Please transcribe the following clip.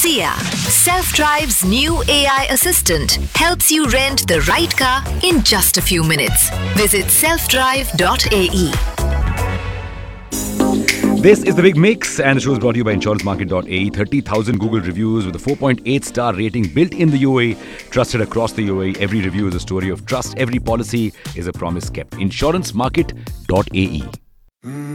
Sia, Self-Drive's new AI assistant, helps you rent the right car in just a few minutes. Visit selfdrive.ae. This is The Big Mix, and the show is brought to you by InsuranceMarket.ae. 30,000 Google reviews with a 4.8 star rating built in the UAE, trusted across the UAE. Every review is a story of trust. Every policy is a promise kept. InsuranceMarket.ae.